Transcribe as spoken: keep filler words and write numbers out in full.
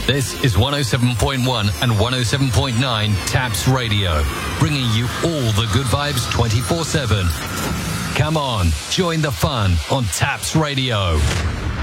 This is one oh seven point one and one oh seven point nine Taps Radio, bringing you all the good vibes twenty-four seven. Come on, join the fun on Taps Radio.